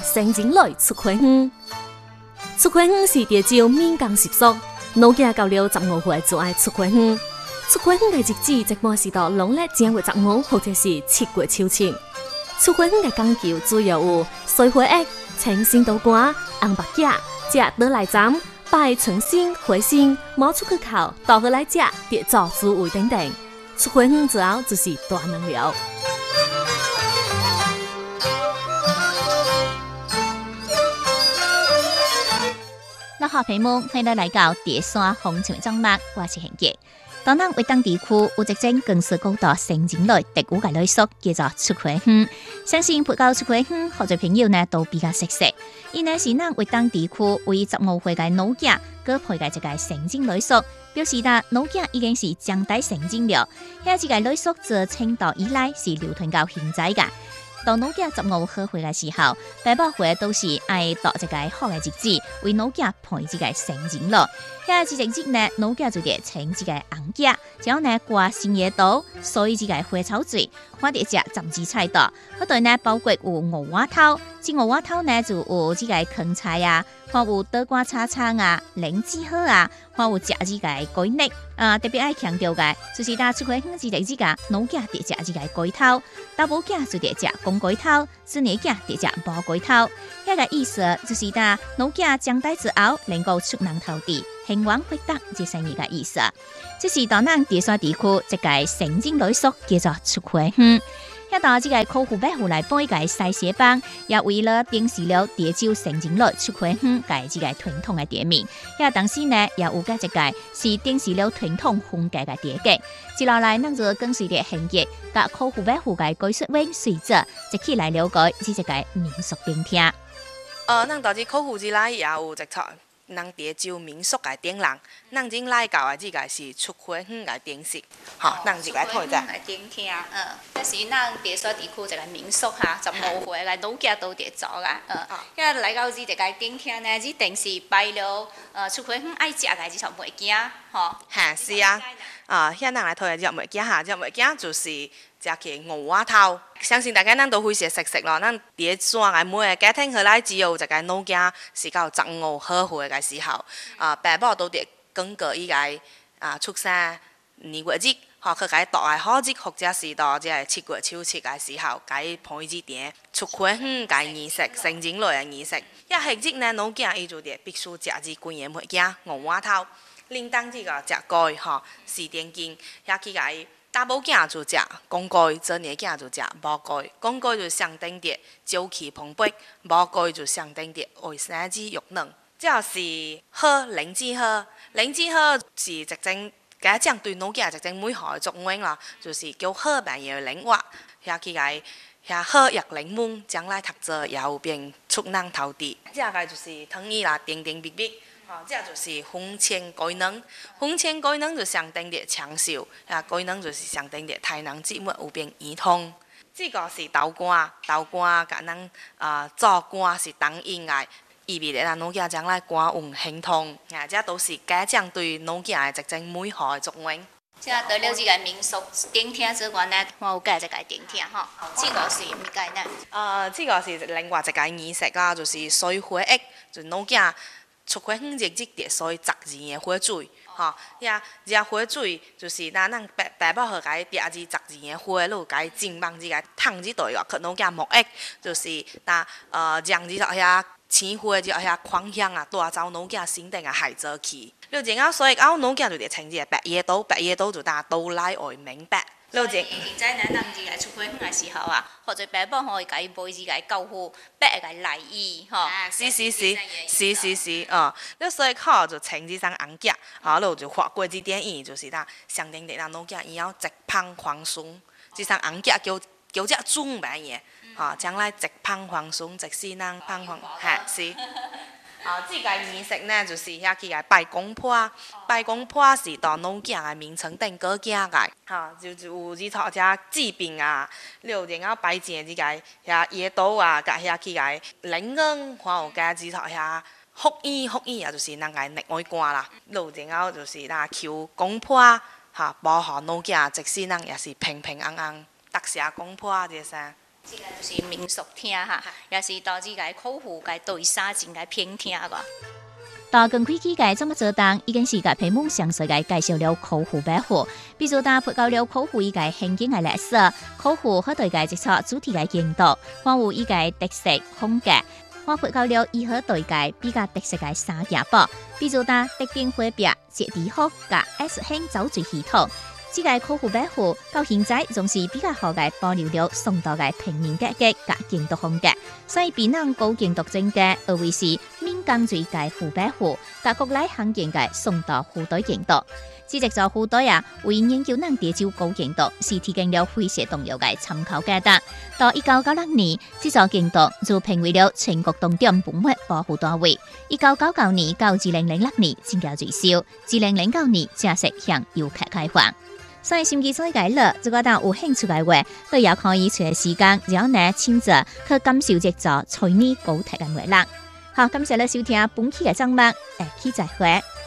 生前来出开园。出开园是潮州闽江习俗，老家到了15岁就爱出开园。出开园嘅日子，一般是到农历正月15或者是7月秋千。出开园嘅讲究主要有水花鸭、青心豆干、红白鸡、食倒来斩、拜春心、花心、冒出去烤、倒去来食、叠灶猪位等等。出开园之后就是大人了。 那好朋友，欢迎来到第三风情节目，我是贤杰。当咱为当地区有一种更是高度生情类特有嘅礼俗，叫做出开园。相信不到出开园，好多朋友呢都比较熟悉。伊呢是咱为当地区为15岁嘅老囝，佮配嘅一个生情礼俗，表示啦老囝已经是将大成情了。遐一个礼俗自清代以来是流传到现在噶。到老囝15好岁嘅时候，爸爸会都是爱度一个好嘅日子，为老囝配一个生情咯。遐一个日呢，老囝就得请一个红鸡，然后呢挂新叶刀，所以一个花草水，看得只12菜刀。嗰度呢包括有五花头，这五花头呢就有这个芹菜啊，看有倒瓜叉叉啊、灵芝好啊，看有食这个鸡肉啊，特别爱强调嘅，就是打出开园这个日子，老囝得食这个鸡头，大母囝就得食公鸡头，子女囝得食母鸡头。遐个意思就是打老囝长大之后能够出人头地。兴旺发达，这生意嘅意思。这是到咱第三地区一个生情礼俗，叫做出开园。遐到这个客户百户来办一个西鞋帮，也为了展示了潮州生情乐出开园嘅这个传统嘅店面。遐当时呢，也有个一个是展示了传统风格嘅店格。接落来，咱就跟随着行业，甲客户百户嘅技术员随者，一起来了解这个民俗店厅。 咱到这客户之内也有一撮。咱潮州民俗嘅灯笼，咱今来教嘅这个是出开园嘅灯饰，吼，咱就来睇一下。 来灯厅，这是咱第三地区一个民俗哈，15岁嘅老囝都得做啦，遐来到这个灯厅呢，这定是摆了出开园爱食嘅这种物件，吼。 哈，是啊，遐咱来睇下这物件哈，这物件就是。食起五花头，相信大家咱都非常熟悉咯。咱伫山个每个家庭下来，只有一个老囝是到15好岁个时候，爸母都得讲过伊个出生年月日，吼，去甲伊度个好日，或者是到即个7月秋7个时候，甲伊捧日店出开园个仪式，生情类个仪式。遐迄日呢，老囝伊就得必须食这几个物件，五花头，另当这个食鸡，吼，4点斤，遐去甲伊。大母囝就食公鸡，子女囝就食母鸡。公鸡就相当着朝气蓬勃，母鸡就相当着卫生纸肉嫩。这是好灵芝好，灵芝好是一种家长对老囝一种美好的祝愿啦，就是叫好万叶灵活，遐去个遐好叶灵门，将来读书也有变出人头地。这个就是汤圆啦，甜甜蜜蜜。这就是风前鸡卵，风前鸡卵就相当的长寿，鸡卵就是相当的太能节目有变圆通。这个是豆干，豆干甲咱做干是当应的，意味着咱老囝将来官运亨通。这都是家长对老囝的一种美好的祝愿。 即到了这个民俗灯厅之外呢，我有介一个灯厅吼，这个是物件呢？ 这个是另外一个仪式啦，就是水花鸭，就是老囝。出开园日得所以12个火水，吼，遐这火水就是咱爸母好甲伊抓这12个火，落甲伊浸放这个烫这对个，可老囝木鸭，就是让这遐青火这遐狂香啊，带走老囝身体个害走去。了然后所以老囝就得穿这个白叶刀，白叶刀就打刀来为明白。 所以现在呢，咱这个出开园的时候啊，或者爸母可以甲伊买这个教父白个内衣，吼。 是，了所以靠就穿这双红夹，了就画过这点意，就是咱相当的咱老囝以后直胖宽松，这双红夹叫这准版的，将来直胖宽松，直使咱胖宽，是。这个仪式呢，就是遐去个拜公婆，拜公婆是到老囝的名称顶过行个，就是有这套遮治病啊，了然后拜正这个遐椰刀啊，甲遐去个灵恩，还有加这套遐福衣啊，就是咱个内外官啦，了然后就是咱求公婆，保护老囝，即使咱也是平平安安，得谢公婆这些。 這個就是民俗廳哈，也是導致個口湖個對沙真個偏聽個。到近幾期個這麼做當，已經是個屏幕詳細個介紹了口湖白湖，比如打配到了口湖依個環境個歷史，口湖好對個接觸主題個引導，還有依個特色風格。我配到了以後對個比較特色個沙野堡，比如打特定貨幣、節禮盒、甲 S 型走水系統。這個口湖白湖到現在仲是比較好嘅保留了宋代嘅平面格局甲建築風格，所以比人高建築整嘅而為是閩江最嘅湖白湖，甲國內罕見嘅宋代湖袋建築。這隻做湖袋啊，為研究人地州高建築是提供了非常重要嘅參考價值。到1996年，這座建築就評為了全國重點文物保護單位。1999年到2006年正價最少，2009年正式向遊客開放。所以心機所解了，如果大家有興趣嘅話，都也可以隨時間，只要你親自去感受這座翠泥高鐵嘅魅力。好，感謝你收聽本期嘅節目，下期再會。